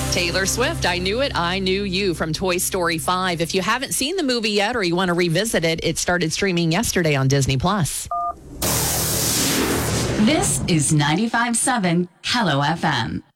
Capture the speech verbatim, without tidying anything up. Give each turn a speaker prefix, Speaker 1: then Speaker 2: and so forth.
Speaker 1: Taylor Swift, I Knew It, I Knew You from Toy Story five. If you haven't seen the movie yet or you want to revisit it, it started streaming yesterday on Disney Plus.
Speaker 2: This is ninety-five point seven Hello F M.